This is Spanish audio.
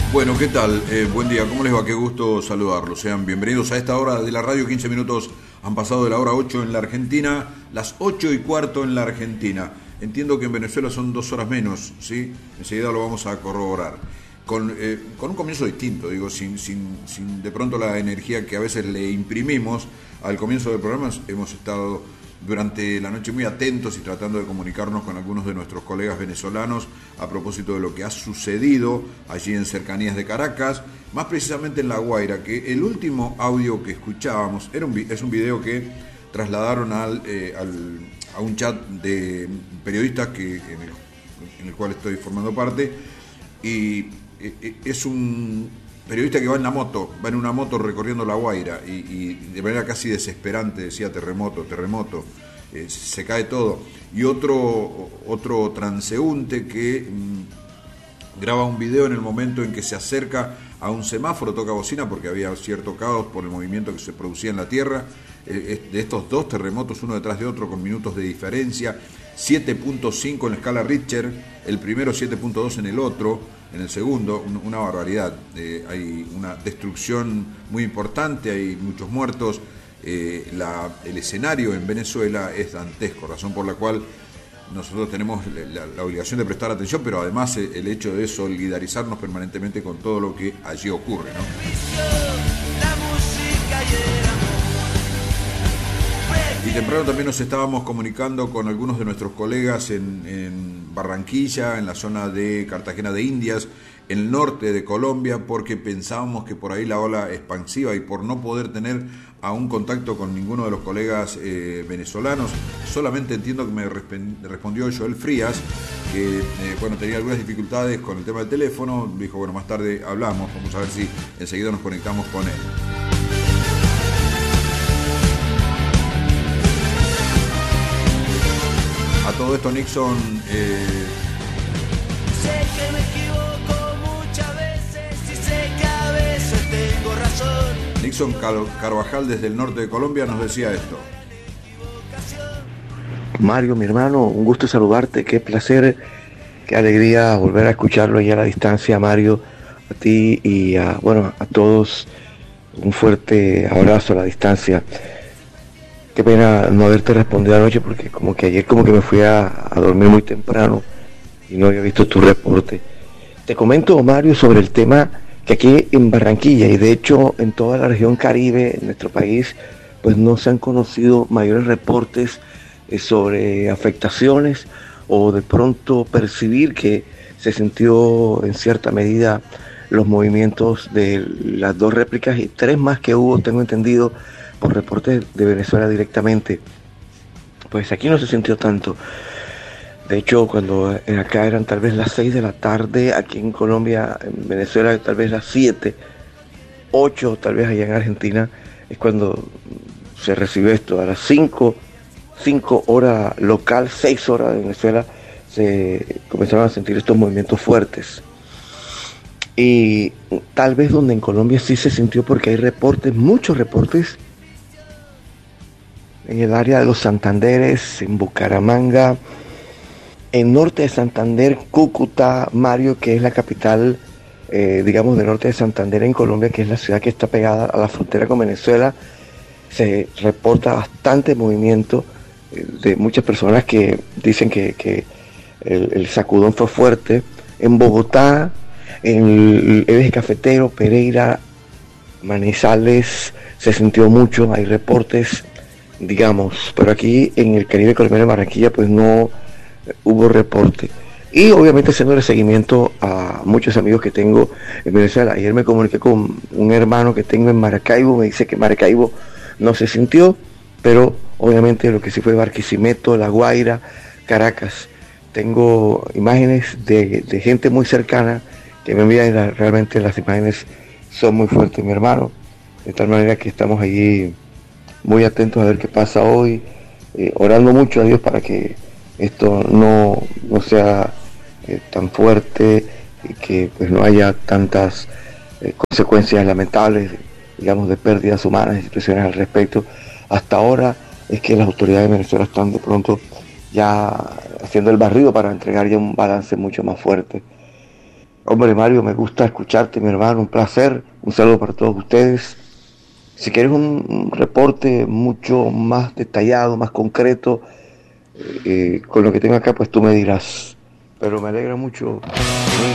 Bueno, ¿qué tal? Buen día, ¿cómo les va? Qué gusto saludarlos. Sean bienvenidos a esta hora de la radio. 15 minutos han pasado de la hora 8 en la Argentina, las 8:15 en la Argentina. Entiendo que en Venezuela son 2 horas menos, ¿sí? Enseguida lo vamos a corroborar. Con un comienzo distinto, digo, sin de pronto la energía que a veces le imprimimos al comienzo del programa. Hemos estado durante la noche muy atentos y tratando de comunicarnos con algunos de nuestros colegas venezolanos a propósito de lo que ha sucedido allí en cercanías de Caracas, más precisamente en La Guaira, que el último audio que escuchábamos es un video que trasladaron a un chat de periodistas en el cual estoy formando parte, y es un periodista que va en una moto recorriendo La Guaira y de manera casi desesperante decía terremoto, se cae todo. Y otro transeúnte que graba un video en el momento en que se acerca a un semáforo, toca bocina porque había cierto caos por el movimiento que se producía en la tierra. De estos dos terremotos, uno detrás de otro, con minutos de diferencia, 7.5 en la escala Richter, el primero 7.2 en el otro, en el segundo, una barbaridad. Hay una destrucción muy importante, hay muchos muertos. El escenario en Venezuela es dantesco, razón por la cual nosotros tenemos la obligación de prestar atención, pero además el hecho de solidarizarnos permanentemente con todo lo que allí ocurre, ¿no? Y temprano también nos estábamos comunicando con algunos de nuestros colegas en Barranquilla, en la zona de Cartagena de Indias, en el norte de Colombia, porque pensábamos que por ahí la ola expansiva, y por no poder tener aún contacto con ninguno de los colegas venezolanos, solamente entiendo que me respondió Joel Frías, que tenía algunas dificultades con el tema del teléfono. Dijo, bueno, más tarde hablamos, vamos a ver si enseguida nos conectamos con él. A todo esto, Nixon... Sé que me equivoco muchas veces y sé que a veces tengo razón. Nixon Carvajal, desde el norte de Colombia, nos decía esto. Mario, mi hermano, un gusto saludarte, qué placer, qué alegría volver a escucharlo allá a la distancia, Mario, a ti y a todos, un fuerte abrazo a la distancia. Qué pena no haberte respondido anoche, porque como que ayer me fui a dormir muy temprano y no había visto tu reporte. Te comento, Mario, sobre el tema que aquí en Barranquilla y de hecho en toda la región Caribe, en nuestro país, pues no se han conocido mayores reportes sobre afectaciones o de pronto percibir que se sintió en cierta medida los movimientos de las 2 réplicas y 3 más que hubo, tengo entendido, por reportes de Venezuela directamente. Pues aquí no se sintió tanto. De hecho, cuando acá eran tal vez las 6 de la tarde, aquí en Colombia, en Venezuela tal vez las 7, 8 tal vez allá en Argentina, es cuando se recibió esto. A las 5 horas local, 6 horas de Venezuela, se comenzaron a sentir estos movimientos fuertes. Y tal vez donde en Colombia sí se sintió, porque hay reportes, muchos reportes, en el área de los Santanderes, en Bucaramanga, en norte de Santander, Cúcuta, Mario, que es la capital, del norte de Santander en Colombia, que es la ciudad que está pegada a la frontera con Venezuela. Se reporta bastante movimiento de muchas personas que dicen que el sacudón fue fuerte. En Bogotá, en el eje cafetero, Pereira, Manizales, se sintió mucho, hay reportes, pero aquí en el Caribe colombiano de Barranquilla pues no hubo reporte. Y obviamente haciéndole seguimiento a muchos amigos que tengo en Venezuela. Ayer me comuniqué con un hermano que tengo en Maracaibo, me dice que Maracaibo no se sintió, pero obviamente lo que sí fue Barquisimeto, La Guaira, Caracas. Tengo imágenes de gente muy cercana que me envían, realmente las imágenes son muy fuertes, mi hermano, de tal manera que estamos allí muy atentos a ver qué pasa hoy, orando mucho a Dios para que esto no sea tan fuerte y que pues no haya tantas consecuencias lamentables, de pérdidas humanas y situaciones al respecto. Hasta ahora es que las autoridades de Venezuela están de pronto ya haciendo el barrido para entregar ya un balance mucho más fuerte. Hombre, Mario, me gusta escucharte, mi hermano, un placer. Un saludo para todos ustedes. Si quieres un reporte mucho más detallado, más concreto, con lo que tengo acá, pues tú me dirás. Pero me alegra mucho